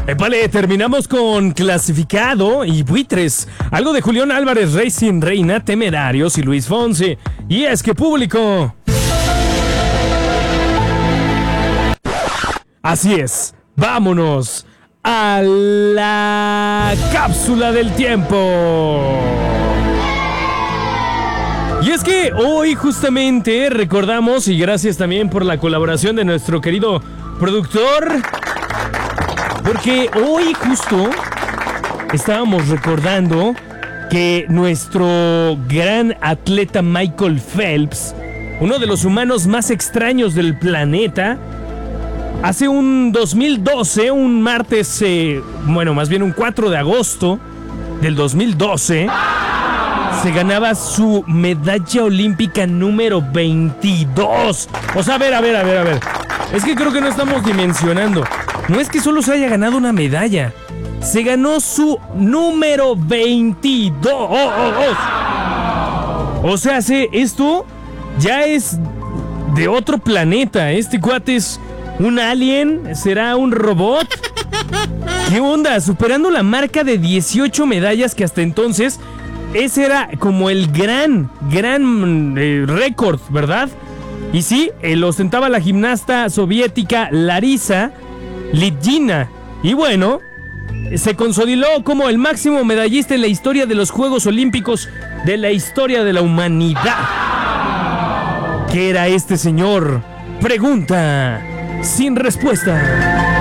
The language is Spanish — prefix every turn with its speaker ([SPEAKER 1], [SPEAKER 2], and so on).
[SPEAKER 1] Épale, terminamos con clasificado y buitres. Algo de Julián Álvarez, Racing Reina, Temerarios y Luis Fonsi. Y es que público. Así es, vámonos a la cápsula del tiempo. Y es que hoy justamente recordamos, y gracias también por la colaboración de nuestro querido productor, porque hoy justo estábamos recordando que nuestro gran atleta Michael Phelps, uno de los humanos más extraños del planeta, hace un 2012, un martes, más bien un 4 de agosto del 2012, se ganaba su medalla olímpica número 22. O sea, a ver. Es que creo que no estamos dimensionando. No es que solo se haya ganado una medalla. Se ganó su número 22. O sea, esto ya es de otro planeta. Este cuate es un alien. ¿Será un robot? ¿Qué onda? Superando la marca de 18 medallas que hasta entonces ese era como el gran récord, ¿verdad? Y sí, lo ostentaba la gimnasta soviética Larisa Litgina. Y bueno, se consolidó como el máximo medallista en la historia de los Juegos Olímpicos de la historia de la humanidad. ¿Qué era este señor? Pregunta sin respuesta.